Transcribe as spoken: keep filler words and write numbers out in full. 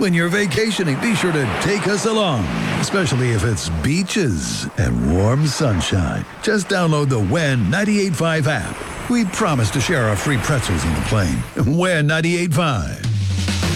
When you're vacationing, be sure to take us along, especially if it's beaches and warm sunshine. Just download the W E N ninety-eight point five app. We promise to share our free pretzels on the plane. W E N ninety-eight point five.